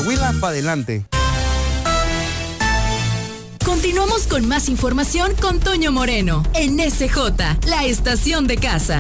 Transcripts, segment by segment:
Coahuila, para adelante. Continuamos con más información con Toño Moreno en SJ, la estación de casa.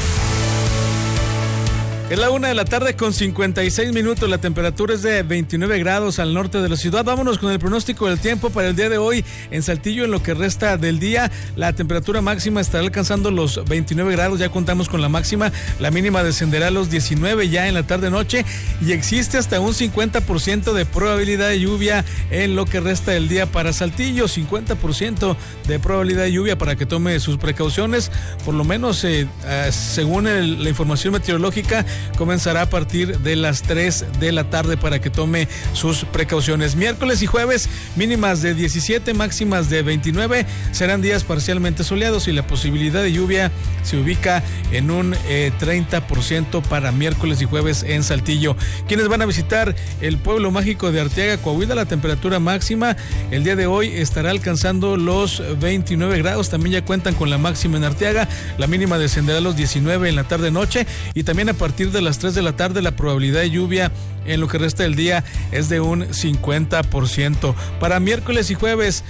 Es la 1:00 con 56 minutos, la temperatura es de 29 grados al norte de la ciudad. Vámonos con el pronóstico del tiempo para el día de hoy. En Saltillo, en lo que resta del día, la temperatura máxima estará alcanzando los 29 grados, ya contamos con la máxima, la mínima descenderá a los 19 ya en la tarde-noche y existe hasta un 50% de probabilidad de lluvia en lo que resta del día para Saltillo, 50% de probabilidad de lluvia para que tome sus precauciones, por lo menos según la información meteorológica, comenzará a partir de las 3 de la tarde para que tome sus precauciones. Miércoles y jueves, mínimas de 17, máximas de 29, serán días parcialmente soleados y la posibilidad de lluvia se ubica en un 30% para miércoles y jueves en Saltillo. Quienes van a visitar el pueblo mágico de Arteaga, Coahuila, la temperatura máxima el día de hoy estará alcanzando los 29 grados, también ya cuentan con la máxima en Arteaga, la mínima descenderá a los 19 en la tarde-noche y también a partir de las 3 de la tarde la probabilidad de lluvia en lo que resta del día es de un 50%. Para miércoles y jueves,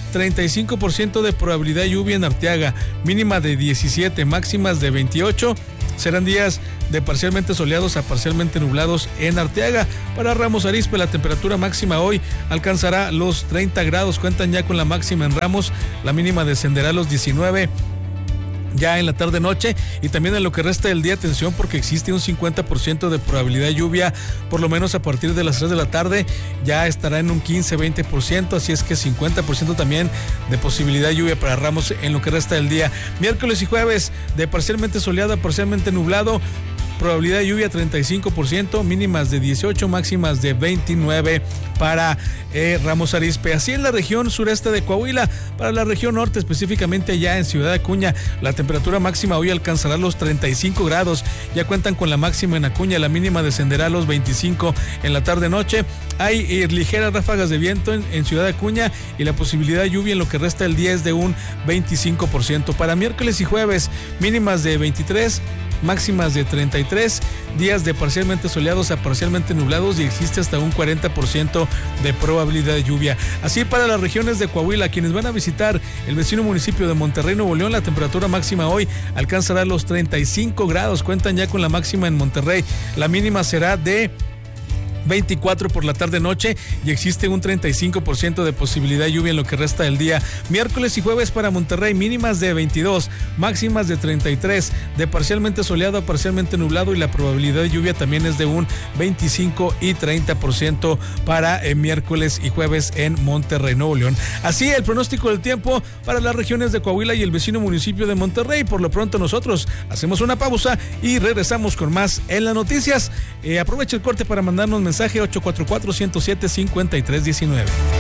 35% de probabilidad de lluvia en Arteaga, mínima de 17, máximas de 28. Serán días de parcialmente soleados a parcialmente nublados en Arteaga. Para Ramos Arizpe, la temperatura máxima hoy alcanzará los 30 grados, cuentan ya con la máxima en Ramos, la mínima descenderá a los 19 ya en la tarde-noche y también en lo que resta del día, atención porque existe un 50% de probabilidad de lluvia, por lo menos a partir de las 3 de la tarde, ya estará en un 15-20%, así es que 50% también de posibilidad de lluvia para Ramos en lo que resta del día. Miércoles y jueves, de parcialmente soleado a parcialmente nublado, probabilidad de lluvia 35%, mínimas de 18, máximas de 29 para Ramos Arizpe. Así en la región sureste de Coahuila. Para la región norte, específicamente allá en Ciudad Acuña, la temperatura máxima hoy alcanzará los 35 grados. Ya cuentan con la máxima en Acuña, la mínima descenderá a los 25 en la tarde-noche. Hay ligeras ráfagas de viento en Ciudad Acuña y la posibilidad de lluvia en lo que resta del día es de un 25%. Para miércoles y jueves, mínimas de 23, máximas de 33, días de parcialmente soleados a parcialmente nublados y existe hasta un 40% de probabilidad de lluvia. Así para las regiones de Coahuila, quienes van a visitar el vecino municipio de Monterrey, Nuevo León, la temperatura máxima hoy alcanzará los 35 grados, cuentan ya con la máxima en Monterrey, la mínima será de 24 por la tarde-noche y existe un 35% de posibilidad de lluvia en lo que resta del día. Miércoles y jueves para Monterrey, mínimas de 22, máximas de 33, de parcialmente soleado a parcialmente nublado y la probabilidad de lluvia también es de un 25 y 30% para miércoles y jueves en Monterrey, Nuevo León. Así el pronóstico del tiempo para las regiones de Coahuila y el vecino municipio de Monterrey. Por lo pronto nosotros hacemos una pausa y regresamos con más en las noticias. Aprovecha el corte para mandarnos mensaje 844-107-5319.